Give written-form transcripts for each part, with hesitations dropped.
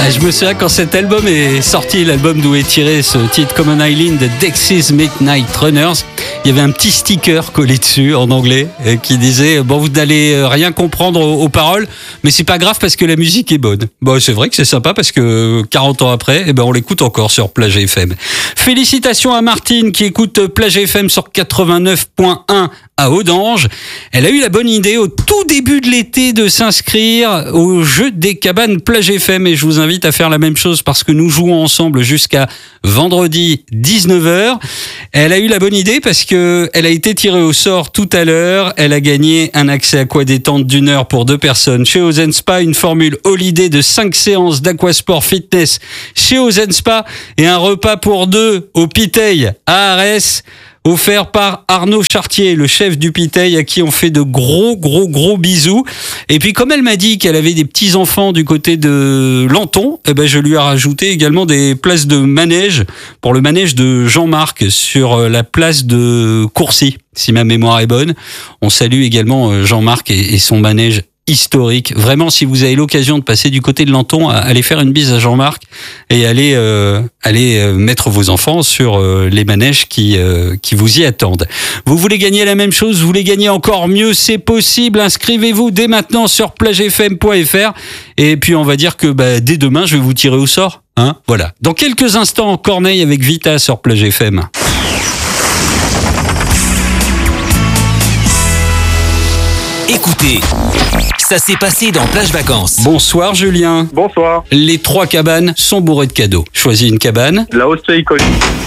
Je me souviens quand cet album est sorti, l'album d'où est tiré ce titre Common Island de Dexys Midnight Runners, il y avait un petit sticker collé dessus en anglais qui disait bon, vous n'allez rien comprendre aux paroles, mais c'est pas grave parce que la musique est bonne. Bon, c'est vrai que c'est sympa parce que 40 ans après, on l'écoute encore sur Plage FM. Félicitations à Martine qui écoute Plage FM sur 89.1 à Audange. Elle a eu la bonne idée au tout début de l'été de s'inscrire au jeu des cabanes Plage FM et je vous invite à faire la même chose parce que nous jouons ensemble jusqu'à vendredi 19h. Elle a eu la bonne idée parce que elle a été tirée au sort tout à l'heure. Elle a gagné un accès aquadétente d'1 heure pour 2 personnes chez Ozen Spa, une formule Holiday de 5 séances d'aquasport fitness chez Ozen Spa et un repas pour 2 au Piteil à Arès, offert par Arnaud Chartier, le chef du Piteil, à qui on fait de gros bisous. Et puis, comme elle m'a dit qu'elle avait des petits-enfants du côté de Lanton, je lui ai rajouté également des places de manège pour le manège de Jean-Marc sur la place de Courcy, si ma mémoire est bonne. On salue également Jean-Marc et son manège historique. Vraiment, si vous avez l'occasion de passer du côté de Lanton, allez faire une bise à Jean-Marc et allez mettre vos enfants sur les manèges qui vous y attendent. Vous voulez gagner la même chose, vous voulez gagner encore mieux, c'est possible. Inscrivez-vous dès maintenant sur plagefm.fr et puis on va dire que dès demain, je vais vous tirer au sort. Voilà. Dans quelques instants, Corneille avec Vita sur Plage FM. Écoutez, ça s'est passé dans Plage Vacances. Bonsoir Julien. Bonsoir. Les 3 cabanes sont bourrées de cadeaux. Choisis une cabane. La ostréicole.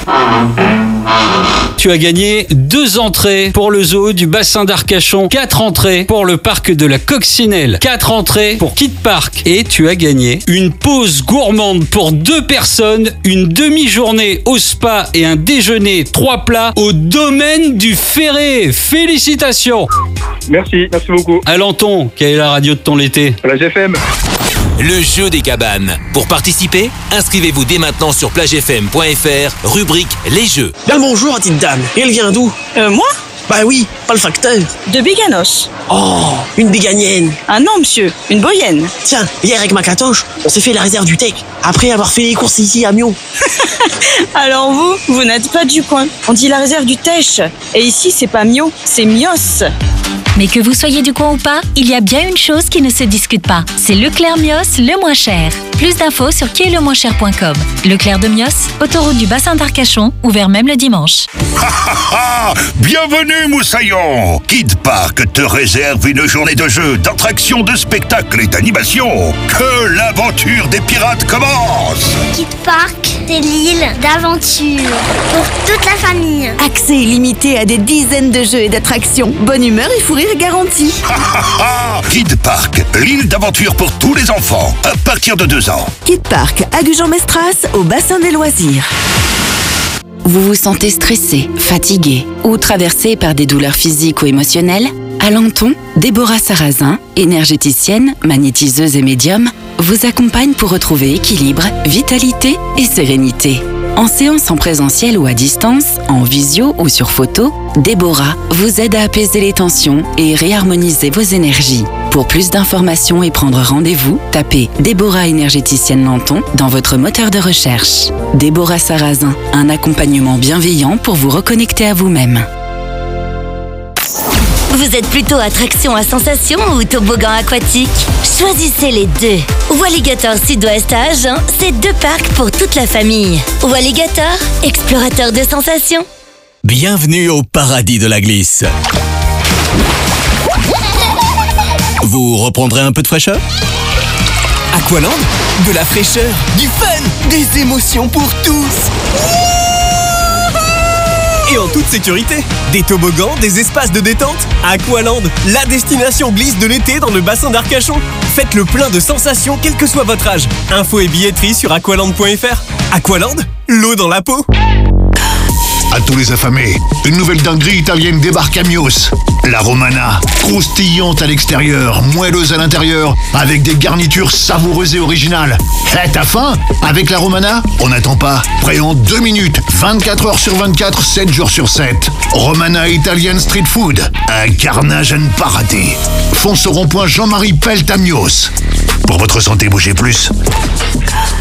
Tu as gagné 2 entrées pour le zoo du bassin d'Arcachon, 4 entrées pour le parc de la Coccinelle, 4 entrées pour Kid Park et tu as gagné une pause gourmande pour 2 personnes, une demi-journée au spa et un déjeuner 3 plats au domaine du Ferré. Félicitations. Merci beaucoup. À Lanton, quelle est la radio de ton été? Plage FM. Le jeu des cabanes. Pour participer, inscrivez-vous dès maintenant sur plagefm.fr, rubrique Les Jeux. Bien le bonjour, petite dame. Et elle vient d'où? Moi? Bah oui, pas le facteur. De Béganos. Oh, une béganienne. Ah non, monsieur, une boyenne. Tiens, hier avec ma catoche, on s'est fait la réserve du Tech, après avoir fait les courses ici à Mio. Alors vous n'êtes pas du coin. On dit la réserve du Tech. Et ici, c'est pas Mio, c'est Mios. Mais que vous soyez du coin ou pas, il y a bien une chose qui ne se discute pas. C'est Leclerc Mios, le moins cher. Plus d'infos sur quiestlemoincher.com. Leclerc de Mios, autoroute du bassin d'Arcachon, ouvert même le dimanche. Bienvenue Moussaillon. Kid Park te réserve une journée de jeu, d'attractions, de spectacles et d'animation. Que l'aventure des pirates commence. Kid Park, c'est l'île d'aventure pour toute la famille. Accès illimité à des dizaines de jeux et d'attractions. Bonne humeur et fou rire garanti. Kid Park, l'île d'aventure pour tous les enfants, à partir de 2 ans. Kid Park, à Gujan-Mestras, au bassin des loisirs. Vous vous sentez stressé, fatigué ou traversé par des douleurs physiques ou émotionnelles? À Lanton, Déborah Sarrazin, énergéticienne, magnétiseuse et médium, vous accompagne pour retrouver équilibre, vitalité et sérénité. En séance en présentiel ou à distance, en visio ou sur photo, Déborah vous aide à apaiser les tensions et réharmoniser vos énergies. Pour plus d'informations et prendre rendez-vous, tapez Déborah énergéticienne Lanton dans votre moteur de recherche. Déborah Sarrazin, un accompagnement bienveillant pour vous reconnecter à vous-même. Vous êtes plutôt attraction à sensation ou toboggan aquatique? Choisissez les 2. Walligator Sud-Ouest à Agen, c'est 2 parcs pour toute la famille. Walligator, explorateur de sensations. Bienvenue au paradis de la glisse. Vous reprendrez un peu de fraîcheur? Aqualand, de la fraîcheur, du fun, des émotions pour tous. Et en toute sécurité, des toboggans, des espaces de détente. Aqualand, la destination glisse de l'été dans le bassin d'Arcachon. Faites le plein de sensations, quel que soit votre âge. Infos et billetterie sur aqualand.fr. Aqualand, l'eau dans la peau. À tous les affamés, une nouvelle dinguerie italienne débarque à Mios. La Romana, croustillante à l'extérieur, moelleuse à l'intérieur, avec des garnitures savoureuses et originales. T'as faim? Avec la Romana, on n'attend pas. Prêt en 2 minutes, 24 heures sur 24, 7 jours sur 7. Romana Italian Street Food, un carnage à ne pas rater. Fonce au rond-point Jean-Marie Pelt à Mios. Pour votre santé, bougez plus.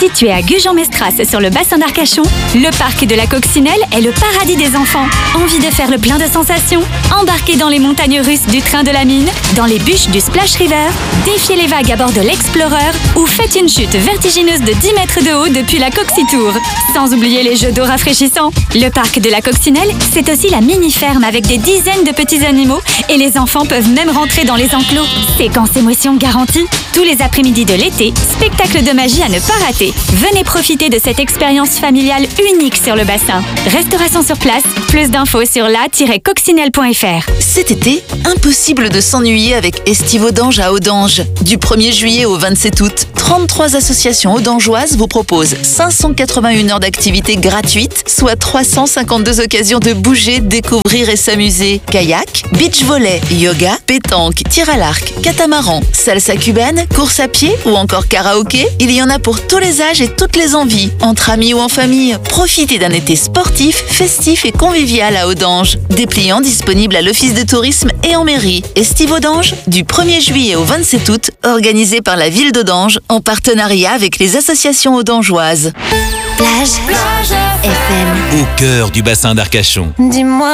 Situé à Gujan-Mestras sur le bassin d'Arcachon, le parc de la Coccinelle est le paradis des enfants. Envie de faire le plein de sensations? Embarquez dans les montagnes russes du train de la mine, dans les bûches du Splash River, défiez les vagues à bord de l'Explorer ou faites une chute vertigineuse de 10 mètres de haut depuis la Coxitour. Sans oublier les jeux d'eau rafraîchissants. Le parc de la Coccinelle, c'est aussi la mini-ferme avec des dizaines de petits animaux et les enfants peuvent même rentrer dans les enclos. Séquence émotion garantie. Tous les après-midi de l'été, spectacle de magie à ne pas rater. Venez profiter de cette expérience familiale unique sur le bassin. Restauration sur place, plus d'infos sur la-coccinelle.fr. Cet été, impossible de s'ennuyer avec Estivodange à Audange. Du 1er juillet au 27 août, 33 associations audangeoises vous proposent 581 heures d'activité gratuites, soit 352 occasions de bouger, découvrir et s'amuser. Kayak, beach volley, yoga, pétanque, tir à l'arc, catamaran, salsa cubaine, course à pied ou encore karaoké, il y en a pour tous les âges et toutes les envies. Entre amis ou en famille, profitez d'un été sportif, festif et convivial à Audange. Dépliant disponible à l'office de tourisme et en mairie. Estivodange, du 1er juillet au 27 août, organisé par la ville d'Audange en partenariat avec les associations audangeoises. Plage FM. Au cœur du bassin d'Arcachon. Dis-moi.